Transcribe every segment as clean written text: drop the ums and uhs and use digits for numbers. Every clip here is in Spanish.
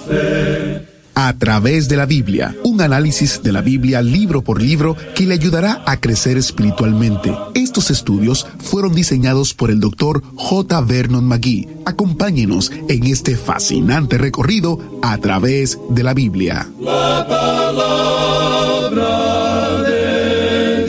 A través de la Biblia, un análisis de la Biblia libro por libro que le ayudará a crecer espiritualmente. Estos estudios fueron diseñados por el Dr. J. Vernon McGee. Acompáñenos en este fascinante recorrido a través de la Biblia. La palabra de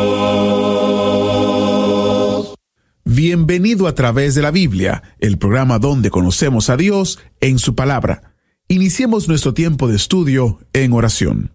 Dios. Bienvenido a través de la Biblia, el programa donde conocemos a Dios en su palabra. Iniciemos nuestro tiempo de estudio en oración.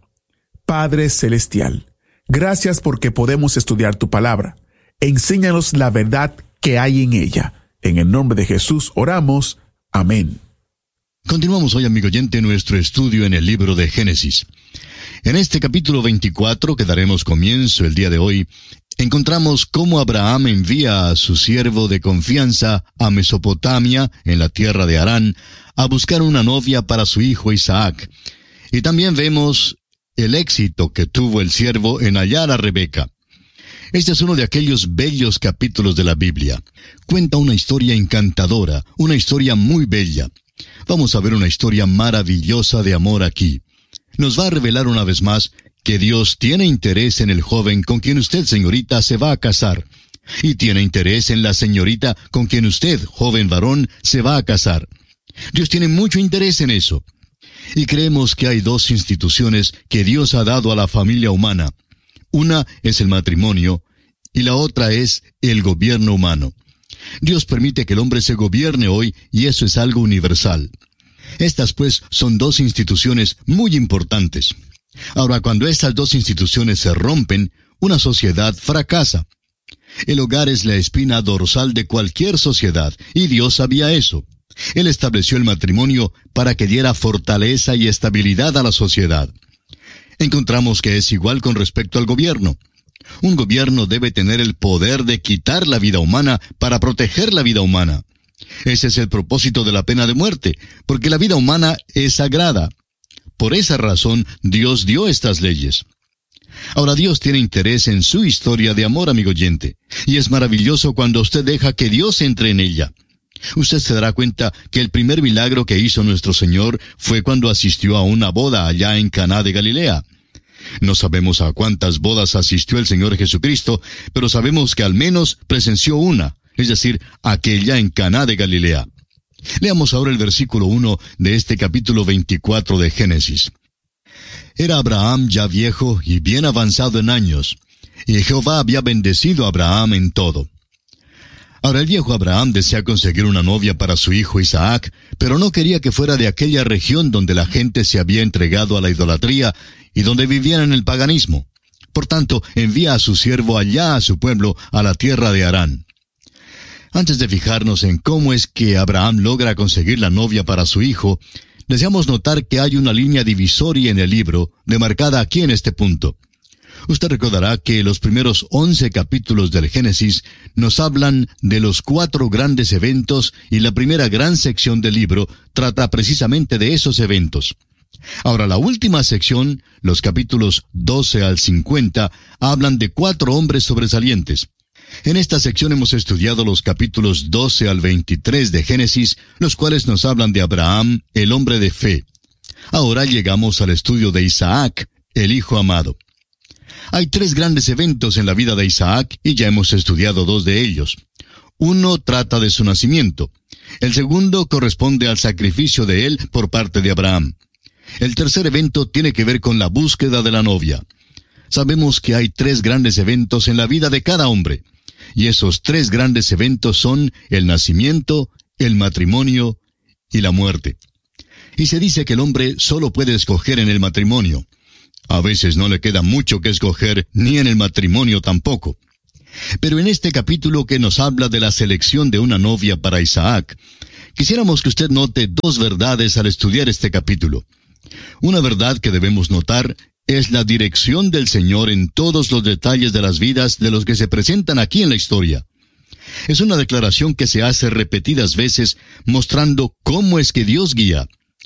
Padre Celestial, gracias porque podemos estudiar tu palabra. Enséñanos la verdad que hay en ella. En el nombre de Jesús oramos. Amén. Continuamos hoy, amigo oyente, nuestro estudio en el libro de Génesis. En este capítulo 24, que daremos comienzo el día de hoy, encontramos cómo Abraham envía a su siervo de confianza a Mesopotamia, en la tierra de Harán, a buscar una novia para su hijo Isaac. Y también vemos el éxito que tuvo el siervo en hallar a Rebeca. Este es uno de aquellos bellos capítulos de la Biblia. Cuenta una historia encantadora, una historia muy bella. Vamos a ver una historia maravillosa de amor aquí. Nos va a revelar una vez más que Dios tiene interés en el joven con quien usted, señorita, se va a casar. Y tiene interés en la señorita con quien usted, joven varón, se va a casar. Dios tiene mucho interés en eso. Y creemos que hay dos instituciones que Dios ha dado a la familia humana. Una es el matrimonio y la otra es el gobierno humano. Dios permite que el hombre se gobierne hoy y eso es algo universal. Estas, pues, son dos instituciones muy importantes. Ahora, cuando estas dos instituciones se rompen, una sociedad fracasa. El hogar es la espina dorsal de cualquier sociedad, y Dios sabía eso. Él estableció el matrimonio para que diera fortaleza y estabilidad a la sociedad. Encontramos que es igual con respecto al gobierno. Un gobierno debe tener el poder de quitar la vida humana para proteger la vida humana. Ese es el propósito de la pena de muerte, porque la vida humana es sagrada. Por esa razón, Dios dio estas leyes. Ahora, Dios tiene interés en su historia de amor, amigo oyente, y es maravilloso cuando usted deja que Dios entre en ella. Usted se dará cuenta que el primer milagro que hizo nuestro Señor fue cuando asistió a una boda allá en Caná de Galilea. No sabemos a cuántas bodas asistió el Señor Jesucristo, pero sabemos que al menos presenció una, es decir, aquella en Caná de Galilea. Leamos ahora el versículo 1 de este capítulo 24 de Génesis. Era Abraham ya viejo y bien avanzado en años, y Jehová había bendecido a Abraham en todo. Ahora el viejo Abraham desea conseguir una novia para su hijo Isaac, pero no quería que fuera de aquella región donde la gente se había entregado a la idolatría y donde vivían en el paganismo. Por tanto, envía a su siervo allá a su pueblo, a la tierra de Harán. Antes de fijarnos en cómo es que Abraham logra conseguir la novia para su hijo, deseamos notar que hay una línea divisoria en el libro, demarcada aquí en este punto. Usted recordará que los primeros 11 capítulos del Génesis nos hablan de los 4 grandes eventos y la primera gran sección del libro trata precisamente de esos eventos. Ahora, la última sección, los capítulos 12 al 50, hablan de 4 hombres sobresalientes. En esta sección hemos estudiado los capítulos 12 al 23 de Génesis, los cuales nos hablan de Abraham, el hombre de fe. Ahora llegamos al estudio de Isaac, el hijo amado. Hay 3 grandes eventos en la vida de Isaac y ya hemos estudiado 2 de ellos. Uno trata de su nacimiento. El segundo corresponde al sacrificio de él por parte de Abraham. El tercer evento tiene que ver con la búsqueda de la novia. Sabemos que hay 3 grandes eventos en la vida de cada hombre. Y esos 3 grandes eventos son el nacimiento, el matrimonio y la muerte. Y se dice que el hombre solo puede escoger en el matrimonio. A veces no le queda mucho que escoger, ni en el matrimonio tampoco. Pero en este capítulo que nos habla de la selección de una novia para Isaac, quisiéramos que usted note 2 verdades al estudiar este capítulo. Una verdad que debemos notar es la dirección del Señor en todos los detalles de las vidas de los que se presentan aquí en la historia. Es una declaración que se hace repetidas veces, mostrando cómo es que Dios guía.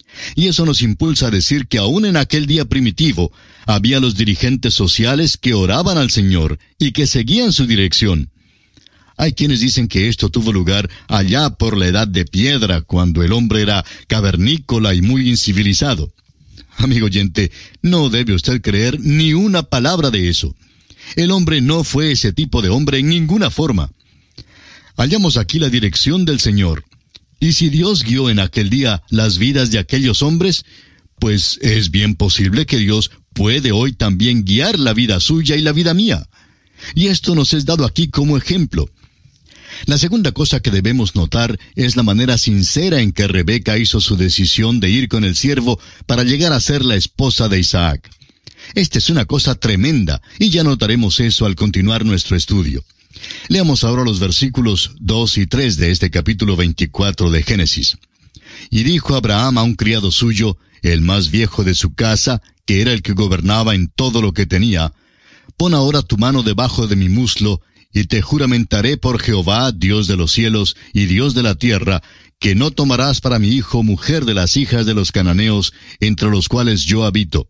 Y eso nos impulsa a decir que aún en aquel día primitivo, había los dirigentes sociales que oraban al Señor y que seguían su dirección. Hay quienes dicen que esto tuvo lugar allá por la edad de piedra, cuando el hombre era cavernícola y muy incivilizado. Amigo oyente, no debe usted creer ni una palabra de eso. El hombre no fue ese tipo de hombre en ninguna forma. Hallamos aquí la dirección del Señor. Y si Dios guió en aquel día las vidas de aquellos hombres, pues es bien posible que Dios puede hoy también guiar la vida suya y la vida mía. Y esto nos es dado aquí como ejemplo. La segunda cosa que debemos notar es la manera sincera en que Rebeca hizo su decisión de ir con el siervo para llegar a ser la esposa de Isaac. Esta es una cosa tremenda, y ya notaremos eso al continuar nuestro estudio. Leamos ahora los versículos 2 y 3 de este capítulo 24 de Génesis. Y dijo Abraham a un criado suyo, el más viejo de su casa, que era el que gobernaba en todo lo que tenía: pon ahora tu mano debajo de mi muslo, y te juramentaré por Jehová, Dios de los cielos y Dios de la tierra, que no tomarás para mi hijo mujer de las hijas de los cananeos, entre los cuales yo habito.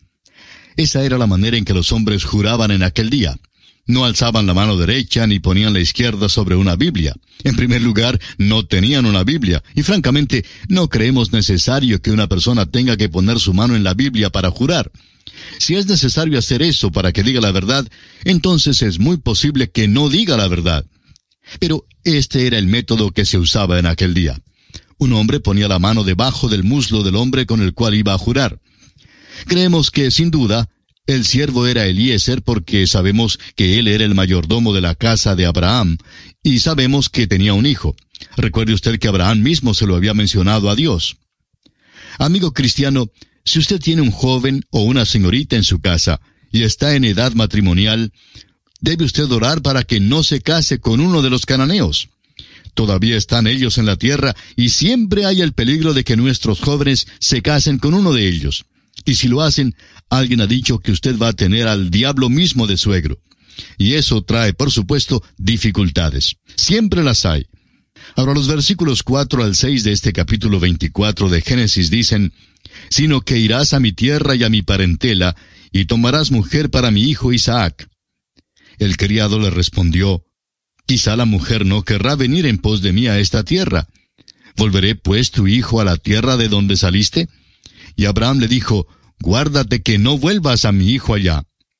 Esa era la manera en que los hombres juraban en aquel día. No alzaban la mano derecha ni ponían la izquierda sobre una Biblia. En primer lugar, no tenían una Biblia, y francamente no creemos necesario que una persona tenga que poner su mano en la Biblia para jurar. Si es necesario hacer eso para que diga la verdad, entonces es muy posible que no diga la verdad. Pero este era el método que se usaba en aquel día. Un hombre ponía la mano debajo del muslo del hombre con el cual iba a jurar. Creemos que, sin duda, el siervo era Eliezer, porque sabemos que él era el mayordomo de la casa de Abraham, y sabemos que tenía un hijo. Recuerde usted que Abraham mismo se lo había mencionado a Dios. Amigo cristiano, si usted tiene un joven o una señorita en su casa y está en edad matrimonial, debe usted orar para que no se case con uno de los cananeos. Todavía están ellos en la tierra y siempre hay el peligro de que nuestros jóvenes se casen con uno de ellos. Y si lo hacen, alguien ha dicho que usted va a tener al diablo mismo de suegro. Y eso trae, por supuesto, dificultades. Siempre las hay. Ahora los versículos 4 al 6 de este capítulo 24 de Génesis dicen: sino que irás a mi tierra y a mi parentela, y tomarás mujer para mi hijo Isaac. El criado le respondió: quizá la mujer no querrá venir en pos de mí a esta tierra. ¿Volveré pues tu hijo a la tierra de donde saliste? Y Abraham le dijo: guárdate que no vuelvas a mi hijo allá.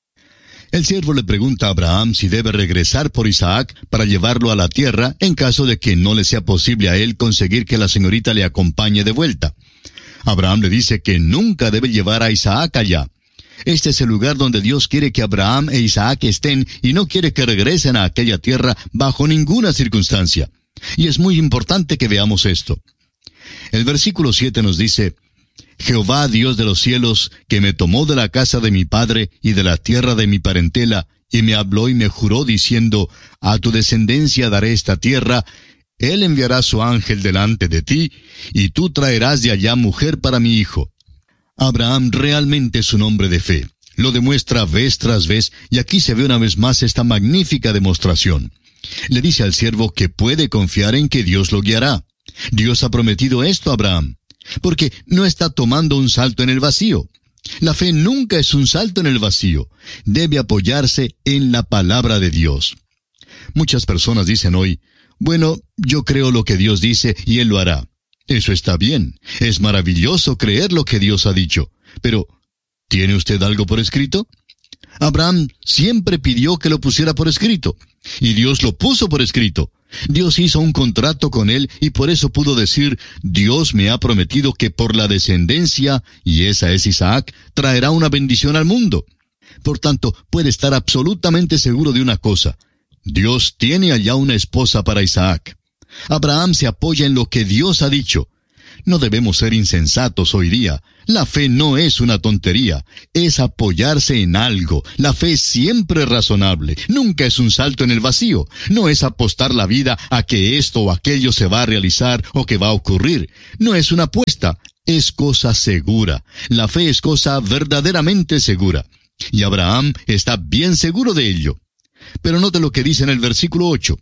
El siervo le pregunta a Abraham si debe regresar por Isaac para llevarlo a la tierra en caso de que no le sea posible a él conseguir que la señorita le acompañe de vuelta. Abraham le dice que nunca debe llevar a Isaac allá. Este es el lugar donde Dios quiere que Abraham e Isaac estén y no quiere que regresen a aquella tierra bajo ninguna circunstancia. Y es muy importante que veamos esto. El versículo 7 nos dice: Jehová, Dios de los cielos, que me tomó de la casa de mi padre y de la tierra de mi parentela, y me habló y me juró diciendo: a tu descendencia daré esta tierra, él enviará su ángel delante de ti, y tú traerás de allá mujer para mi hijo. Abraham realmente es un hombre de fe. Lo demuestra vez tras vez, y aquí se ve una vez más esta magnífica demostración. Le dice al siervo que puede confiar en que Dios lo guiará. Dios ha prometido esto a Abraham, porque no está tomando un salto en el vacío. La fe nunca es un salto en el vacío. Debe apoyarse en la palabra de Dios. Muchas personas dicen hoy: bueno, yo creo lo que Dios dice y Él lo hará. Eso está bien. Es maravilloso creer lo que Dios ha dicho. Pero, ¿tiene usted algo por escrito? Abraham siempre pidió que lo pusiera por escrito. Y Dios lo puso por escrito. Dios hizo un contrato con él y por eso pudo decir: Dios me ha prometido que por la descendencia, y esa es Isaac, traerá una bendición al mundo. Por tanto, puede estar absolutamente seguro de una cosa: Dios tiene allá una esposa para Isaac. Abraham se apoya en lo que Dios ha dicho. No debemos ser insensatos hoy día. La fe no es una tontería, es apoyarse en algo. La fe es siempre razonable, nunca es un salto en el vacío. No es apostar la vida a que esto o aquello se va a realizar o que va a ocurrir. No es una apuesta, es cosa segura. La fe es cosa verdaderamente segura. Y Abraham está bien seguro de ello. Pero note lo que dice en el versículo 8.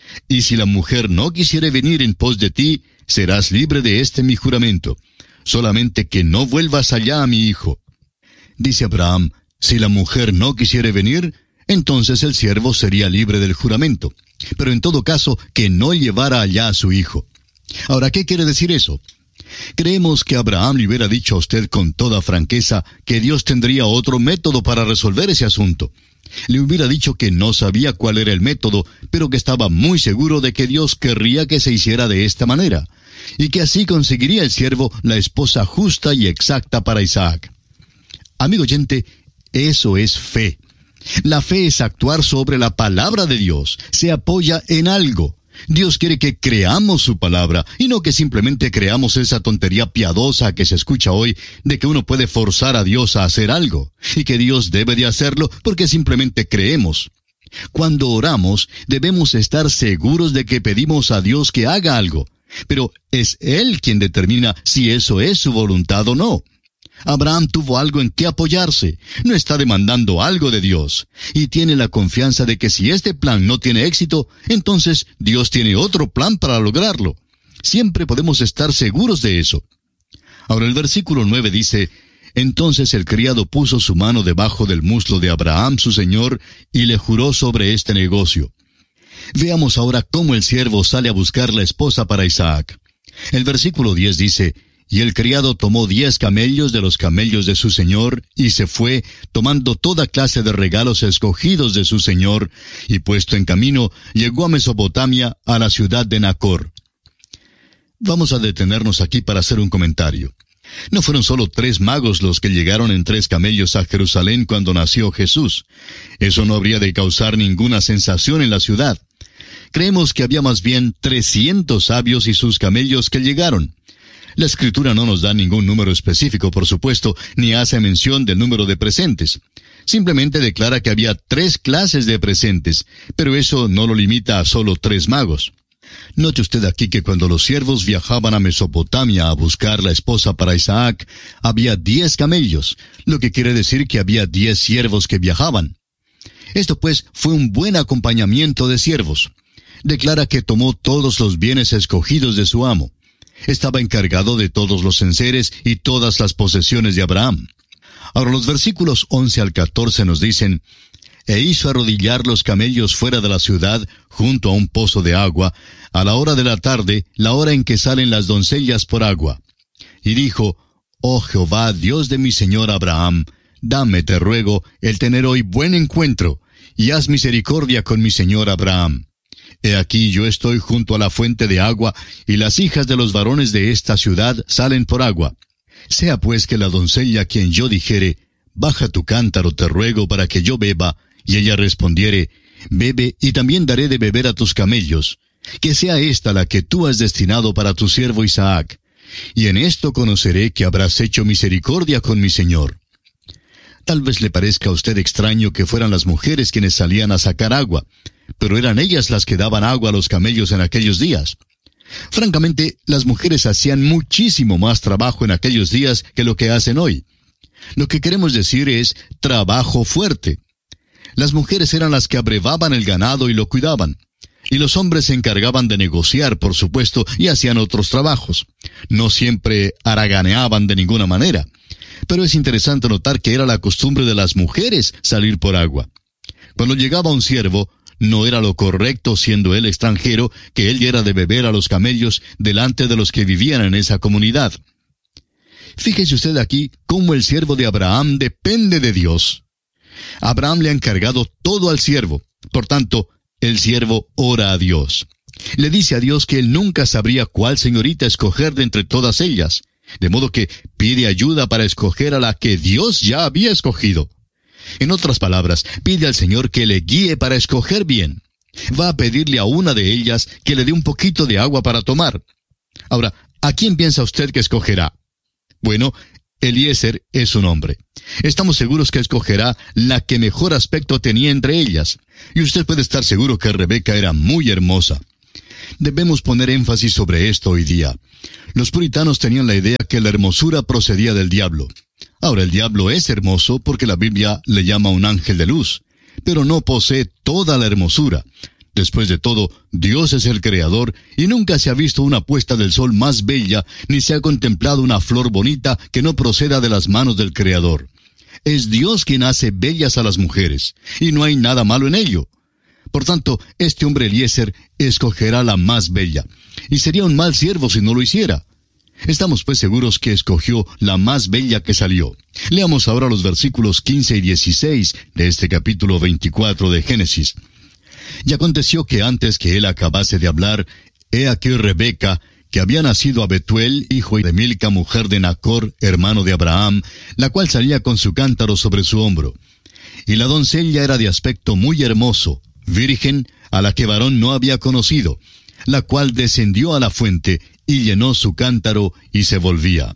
Y si la mujer no quisiere venir en pos de ti, serás libre de este mi juramento. Solamente que no vuelvas allá a mi hijo. Dice Abraham: si la mujer no quisiere venir, entonces el siervo sería libre del juramento. pero en todo caso que no llevara allá a su hijo. Ahora, ¿qué quiere decir eso? Creemos que Abraham le hubiera dicho a usted con toda franqueza que Dios tendría otro método para resolver ese asunto. Le hubiera dicho que no sabía cuál era el método, pero que estaba muy seguro de que Dios querría que se hiciera de esta manera, y que así conseguiría el siervo la esposa justa y exacta para Isaac. Amigo oyente, eso es fe. La fe es actuar sobre la palabra de Dios. Se apoya en algo. Dios quiere que creamos su palabra, y no que simplemente creamos esa tontería piadosa que se escucha hoy, de que uno puede forzar a Dios a hacer algo, y que Dios debe de hacerlo porque simplemente creemos. Cuando oramos, debemos estar seguros de que pedimos a Dios que haga algo, pero es Él quien determina si eso es su voluntad o no. Abraham tuvo algo en que apoyarse, no está demandando algo de Dios, y tiene la confianza de que si este plan no tiene éxito, entonces Dios tiene otro plan para lograrlo. Siempre podemos estar seguros de eso. Ahora el versículo 9 dice: Entonces el criado puso su mano debajo del muslo de Abraham su señor, y le juró sobre este negocio. Veamos ahora cómo el siervo sale a buscar la esposa para Isaac. El versículo 10 dice: Y el criado tomó 10 camellos de los camellos de su señor, y se fue, tomando toda clase de regalos escogidos de su señor, y puesto en camino, llegó a Mesopotamia, a la ciudad de Nacor. Vamos a detenernos aquí para hacer un comentario. No fueron solo 3 magos los que llegaron en 3 camellos a Jerusalén cuando nació Jesús. Eso no habría de causar ninguna sensación en la ciudad. Creemos que había más bien 300 sabios y sus camellos que llegaron. La Escritura no nos da ningún número específico, por supuesto, ni hace mención del número de presentes. Simplemente declara que había 3 clases de presentes, pero eso no lo limita a solo 3 magos. Note usted aquí que cuando los siervos viajaban a Mesopotamia a buscar la esposa para Isaac, había 10 camellos, lo que quiere decir que había 10 siervos que viajaban. Esto pues fue un buen acompañamiento de siervos. Declara que tomó todos los bienes escogidos de su amo. Estaba encargado de todos los enseres y todas las posesiones de Abraham. Ahora los versículos 11 al 14 nos dicen: E hizo arrodillar los camellos fuera de la ciudad, junto a un pozo de agua, a la hora de la tarde, la hora en que salen las doncellas por agua. Y dijo: Oh Jehová, Dios de mi señor Abraham, dame, te ruego, el tener hoy buen encuentro, y haz misericordia con mi señor Abraham. He aquí yo estoy junto a la fuente de agua, y las hijas de los varones de esta ciudad salen por agua. Sea pues que la doncella quien yo dijere: Baja tu cántaro, te ruego, para que yo beba, y ella respondiere: Bebe, y también daré de beber a tus camellos. Que sea esta la que tú has destinado para tu siervo Isaac. Y en esto conoceré que habrás hecho misericordia con mi señor. Tal vez le parezca a usted extraño que fueran las mujeres quienes salían a sacar agua, pero eran ellas las que daban agua a los camellos en aquellos días. Francamente, las mujeres hacían muchísimo más trabajo en aquellos días que lo que hacen hoy. Lo que queremos decir es trabajo fuerte. Las mujeres eran las que abrevaban el ganado y lo cuidaban. Y los hombres se encargaban de negociar, por supuesto, y hacían otros trabajos. No siempre haraganeaban de ninguna manera. Pero es interesante notar que era la costumbre de las mujeres salir por agua. Cuando llegaba un siervo, no era lo correcto, siendo él extranjero, que él diera de beber a los camellos delante de los que vivían en esa comunidad. Fíjese usted aquí cómo el siervo de Abraham depende de Dios. Abraham le ha encargado todo al siervo. Por tanto, el siervo ora a Dios. Le dice a Dios que él nunca sabría cuál señorita escoger de entre todas ellas. De modo que pide ayuda para escoger a la que Dios ya había escogido. En otras palabras, pide al Señor que le guíe para escoger bien. Va a pedirle a una de ellas que le dé un poquito de agua para tomar. Ahora, ¿a quién piensa usted que escogerá? Bueno, Eliezer es su nombre. Estamos seguros que escogerá la que mejor aspecto tenía entre ellas. Y usted puede estar seguro que Rebeca era muy hermosa. Debemos poner énfasis sobre esto hoy día. Los puritanos tenían la idea que la hermosura procedía del diablo. Ahora, el diablo es hermoso porque la Biblia le llama un ángel de luz, pero no posee toda la hermosura. Después de todo, Dios es el creador y nunca se ha visto una puesta del sol más bella, ni se ha contemplado una flor bonita que no proceda de las manos del creador. Es Dios quien hace bellas a las mujeres, y no hay nada malo en ello. Por tanto, este hombre Eliezer escogerá la más bella, y sería un mal siervo si no lo hiciera. Estamos pues seguros que escogió la más bella que salió. Leamos ahora los versículos 15 y 16 de este capítulo 24 de Génesis. Y aconteció que antes que él acabase de hablar, he aquí Rebeca, que había nacido a Betuel, hijo de Milca, mujer de Nacor, hermano de Abraham, la cual salía con su cántaro sobre su hombro. Y la doncella era de aspecto muy hermoso, virgen, a la que varón no había conocido, la cual descendió a la fuente, y llenó su cántaro, y se volvía.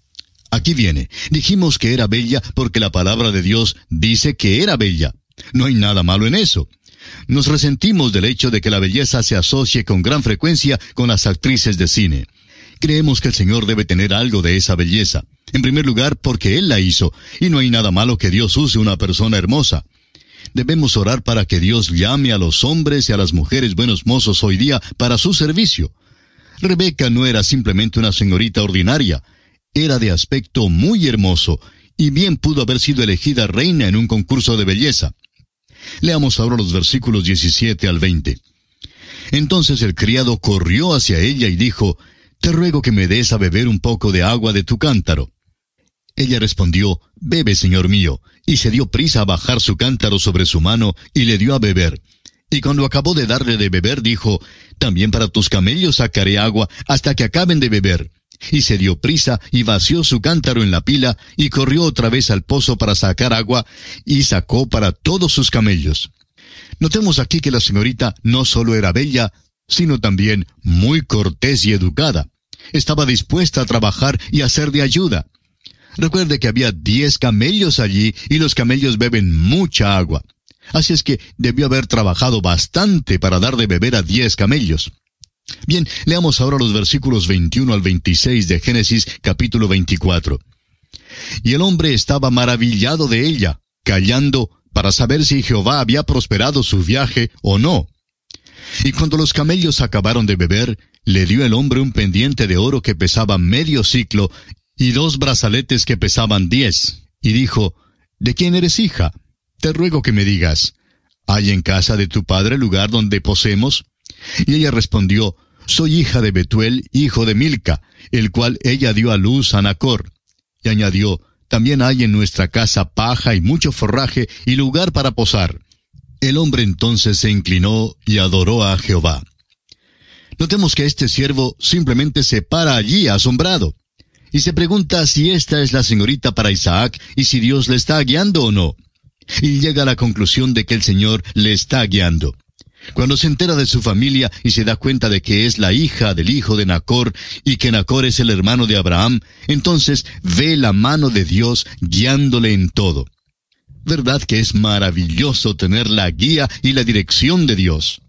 Aquí viene. Dijimos que era bella porque la palabra de Dios dice que era bella. No hay nada malo en eso. Nos resentimos del hecho de que la belleza se asocie con gran frecuencia con las actrices de cine. Creemos que el Señor debe tener algo de esa belleza. En primer lugar, porque Él la hizo, y no hay nada malo que Dios use una persona hermosa. Debemos orar para que Dios llame a los hombres y a las mujeres buenos mozos hoy día para su servicio. Rebeca no era simplemente una señorita ordinaria, era de aspecto muy hermoso, y bien pudo haber sido elegida reina en un concurso de belleza. Leamos ahora los versículos 17 al 20. Entonces el criado corrió hacia ella y dijo, «Te ruego que me des a beber un poco de agua de tu cántaro». Ella respondió, «Bebe, señor mío», y se dio prisa a bajar su cántaro sobre su mano, y le dio a beber. Y cuando acabó de darle de beber, dijo, «También para tus camellos sacaré agua, hasta que acaben de beber». Y se dio prisa, y vació su cántaro en la pila, y corrió otra vez al pozo para sacar agua, y sacó para todos sus camellos. Notemos aquí que la señorita no solo era bella, sino también muy cortés y educada. Estaba dispuesta a trabajar y a ser de ayuda. Recuerde que había 10 camellos allí, y los camellos beben mucha agua. Así es que debió haber trabajado bastante para dar de beber a 10 camellos. Bien, leamos ahora los versículos 21 al 26 de Génesis capítulo 24. Y el hombre estaba maravillado de ella, callando, para saber si Jehová había prosperado su viaje o no. Y cuando los camellos acabaron de beber, le dio el hombre un pendiente de oro que pesaba medio siclo, y 2 brazaletes que pesaban 10. Y dijo, «¿De quién eres hija? Te ruego que me digas, ¿hay en casa de tu padre lugar donde posemos?» Y ella respondió, «Soy hija de Betuel, hijo de Milca, el cual ella dio a luz a Nacor». Y añadió, «También hay en nuestra casa paja y mucho forraje y lugar para posar». El hombre entonces se inclinó y adoró a Jehová. Notemos que este siervo simplemente se para allí asombrado, y se pregunta si esta es la señorita para Isaac y si Dios le está guiando o no. Y llega a la conclusión de que el Señor le está guiando. Cuando se entera de su familia y se da cuenta de que es la hija del hijo de Nacor y que Nacor es el hermano de Abraham, entonces ve la mano de Dios guiándole en todo. ¿Verdad que es maravilloso tener la guía y la dirección de Dios?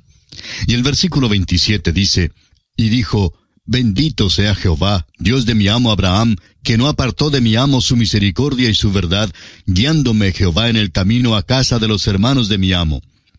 Y el versículo 27 dice, «Y dijo, bendito sea Jehová, Dios de mi amo Abraham, que no apartó de mi amo su misericordia y su verdad, guiándome Jehová en el camino a casa de los hermanos de mi amo».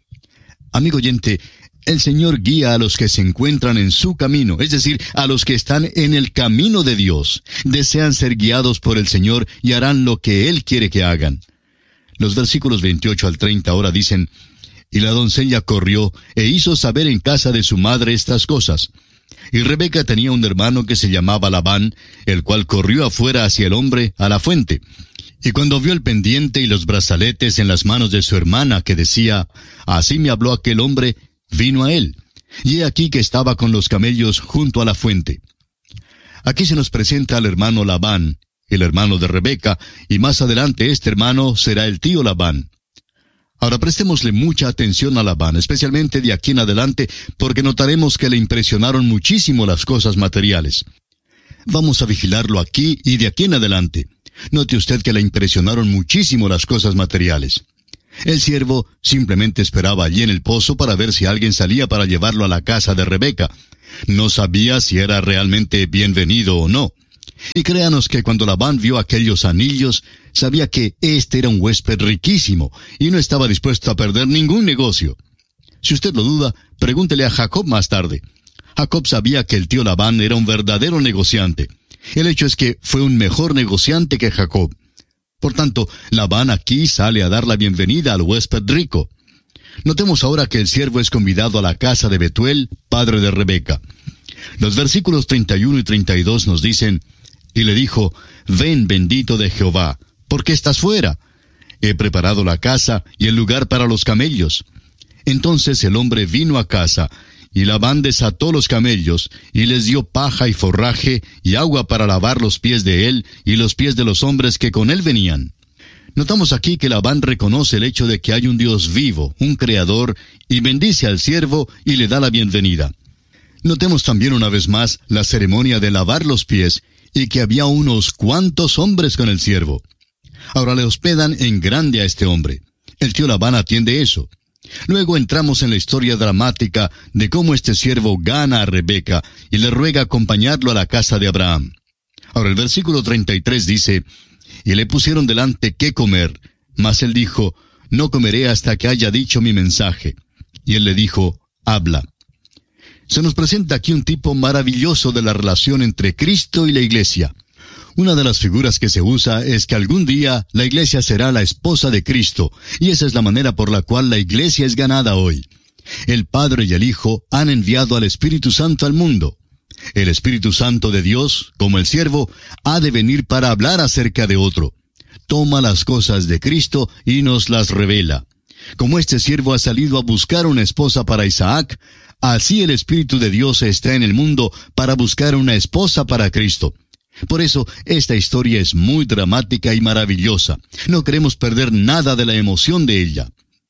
Amigo oyente, el Señor guía a los que se encuentran en su camino, es decir, a los que están en el camino de Dios. Desean ser guiados por el Señor y harán lo que Él quiere que hagan. Los versículos 28 al 30 ahora dicen, «Y la doncella corrió e hizo saber en casa de su madre estas cosas. Y Rebeca tenía un hermano que se llamaba Labán, el cual corrió afuera hacia el hombre a la fuente. Y cuando vio el pendiente y los brazaletes en las manos de su hermana, que decía, así me habló aquel hombre, vino a él. Y he aquí que estaba con los camellos junto a la fuente». Aquí se nos presenta al hermano Labán, el hermano de Rebeca, y más adelante este hermano será el tío Labán. Ahora prestémosle mucha atención a Labán, especialmente de aquí en adelante, porque notaremos que le impresionaron muchísimo las cosas materiales. Vamos a vigilarlo aquí y de aquí en adelante. Note usted que le impresionaron muchísimo las cosas materiales. El siervo simplemente esperaba allí en el pozo para ver si alguien salía para llevarlo a la casa de Rebeca. No sabía si era realmente bienvenido o no. Y créanos que cuando Labán vio aquellos anillos, sabía que este era un huésped riquísimo y no estaba dispuesto a perder ningún negocio. Si usted lo duda, pregúntele a Jacob más tarde. Jacob sabía que el tío Labán era un verdadero negociante. El hecho es que fue un mejor negociante que Jacob. Por tanto, Labán aquí sale a dar la bienvenida al huésped rico. Notemos ahora que el siervo es convidado a la casa de Betuel, padre de Rebeca. Los versículos 31 y 32 nos dicen, y le dijo, ven bendito de Jehová, ¿por qué estás fuera? He preparado la casa y el lugar para los camellos. Entonces el hombre vino a casa, y Labán desató los camellos, y les dio paja y forraje, y agua para lavar los pies de él, y los pies de los hombres que con él venían. Notamos aquí que Labán reconoce el hecho de que hay un Dios vivo, un creador, y bendice al siervo y le da la bienvenida. Notemos también una vez más la ceremonia de lavar los pies, y que había unos cuantos hombres con el siervo. Ahora le hospedan en grande a este hombre. El tío Labán atiende eso. Luego entramos en la historia dramática de cómo este siervo gana a Rebeca y le ruega acompañarlo a la casa de Abraham. Ahora el versículo 33 dice, y le pusieron delante qué comer, mas él dijo, no comeré hasta que haya dicho mi mensaje. Y él le dijo, habla. Se nos presenta aquí un tipo maravilloso de la relación entre Cristo y la iglesia. Una de las figuras que se usa es que algún día la iglesia será la esposa de Cristo, y esa es la manera por la cual la iglesia es ganada hoy. El Padre y el Hijo han enviado al Espíritu Santo al mundo. El Espíritu Santo de Dios, como el siervo, ha de venir para hablar acerca de otro. Toma las cosas de Cristo y nos las revela. Como este siervo ha salido a buscar una esposa para Isaac, así el Espíritu de Dios está en el mundo para buscar una esposa para Cristo. Por eso, esta historia es muy dramática y maravillosa. No queremos perder nada de la emoción de ella.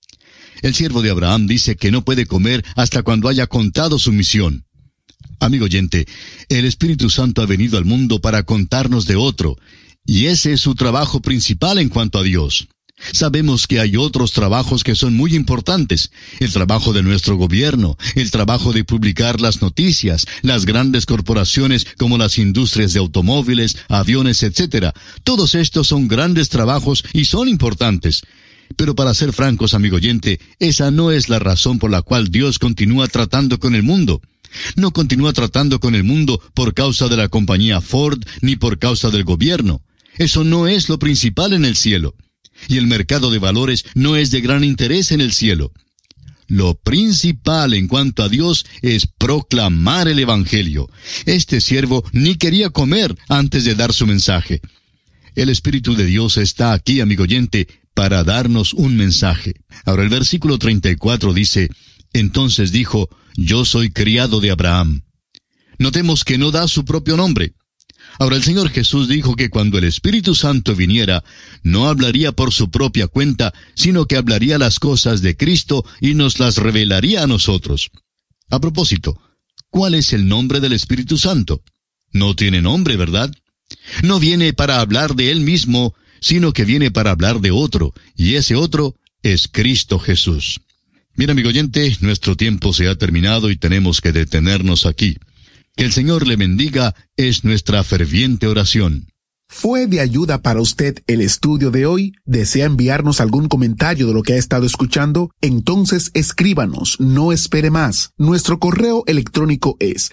El siervo de Abraham dice que no puede comer hasta cuando haya contado su misión. Amigo oyente, el Espíritu Santo ha venido al mundo para contarnos de otro, y ese es su trabajo principal en cuanto a Dios. Sabemos que hay otros trabajos que son muy importantes, el trabajo de nuestro gobierno, el trabajo de publicar las noticias, las grandes corporaciones como las industrias de automóviles, aviones, etc. Todos estos son grandes trabajos y son importantes. Pero para ser francos, amigo oyente, esa no es la razón por la cual Dios continúa tratando con el mundo. No continúa tratando con el mundo por causa de la compañía Ford ni por causa del gobierno. Eso no es lo principal en el cielo. Y el mercado de valores no es de gran interés en el cielo. Lo principal en cuanto a Dios es proclamar el Evangelio. Este siervo ni quería comer antes de dar su mensaje. El Espíritu de Dios está aquí, amigo oyente, para darnos un mensaje. Ahora el versículo 34 dice, entonces dijo, yo soy criado de Abraham. Notemos que no da su propio nombre. Ahora el Señor Jesús dijo que cuando el Espíritu Santo viniera, no hablaría por su propia cuenta, sino que hablaría las cosas de Cristo y nos las revelaría a nosotros. A propósito, ¿cuál es el nombre del Espíritu Santo? No tiene nombre, ¿verdad? No viene para hablar de Él mismo, sino que viene para hablar de otro, y ese otro es Cristo Jesús. Mira, amigo oyente, nuestro tiempo se ha terminado y tenemos que detenernos aquí. Que el Señor le bendiga es nuestra ferviente oración. ¿Fue de ayuda para usted el estudio de hoy? ¿Desea enviarnos algún comentario de lo que ha estado escuchando? Entonces escríbanos, no espere más. Nuestro correo electrónico es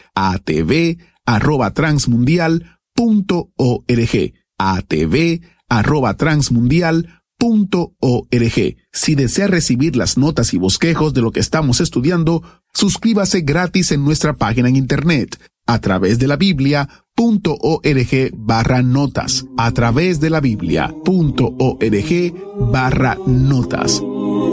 atv@transmundial.org. atv@transmundial.org. Si desea recibir las notas y bosquejos de lo que estamos estudiando, suscríbase gratis en nuestra página en internet a través de la Biblia.org/notas. a través de la Biblia.org/notas.